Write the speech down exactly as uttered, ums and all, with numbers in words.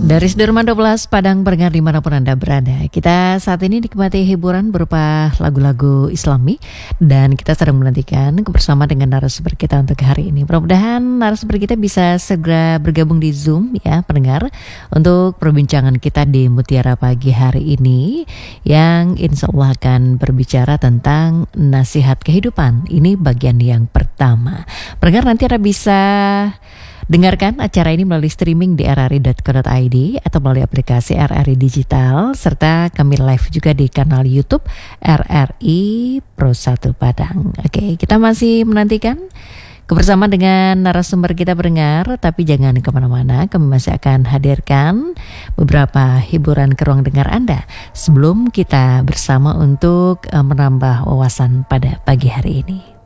Dari Sudirman dua belas Padang pendengar dimanapun Anda berada, kita saat ini nikmati hiburan berupa lagu-lagu Islami dan kita sedang menantikan bersama dengan narasumber kita untuk hari ini. Mudah-mudahan narasumber kita bisa segera bergabung di Zoom ya pendengar untuk perbincangan kita di Mutiara Pagi hari ini yang insya Allah akan berbicara tentang nasihat kehidupan. Ini bagian yang pertama. Pendengar, nanti Anda bisa dengarkan acara ini melalui streaming di r r i dot co dot i d atau melalui aplikasi R R I Digital, serta kami live juga di kanal YouTube R R I Pro satu Padang. Oke, kita masih menantikan kebersamaan dengan narasumber kita pendengar, tapi jangan kemana-mana, kami masih akan hadirkan beberapa hiburan ke ruang dengar Anda sebelum kita bersama untuk uh, menambah wawasan pada pagi hari ini.